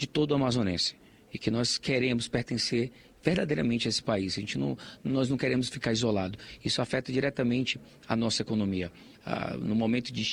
de todo o amazonense e que nós queremos pertencer verdadeiramente a esse país. Nós não queremos ficar isolados. Isso afeta diretamente a nossa economia. No momento de